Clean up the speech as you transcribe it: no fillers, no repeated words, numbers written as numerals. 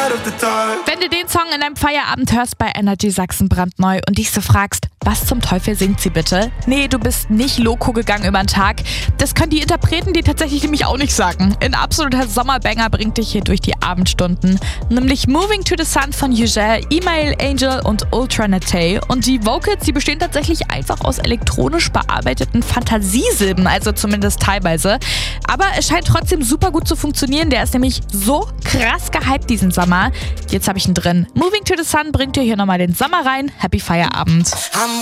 Wenn du den Song in deinem Feierabend hörst bei Energy Sachsen brandneu und dich so fragst, was zum Teufel singt sie bitte? Nee, du bist nicht loco gegangen über den Tag. Das können die Interpreten dir tatsächlich nämlich auch nicht sagen. Ein absoluter Sommerbanger bringt dich hier durch die Abendstunden. Nämlich Moving to the Sun von Ugel, Email Angel und Ultra Nate. Und die Vocals, die bestehen tatsächlich einfach aus elektronisch bearbeiteten Fantasiesilben, also zumindest teilweise. Aber es scheint trotzdem super gut zu funktionieren. Der ist nämlich so krass gehypt diesen Sommer. Jetzt habe ich ihn drin. Moving to the Sun bringt dir hier nochmal den Sommer rein. Happy Feierabend.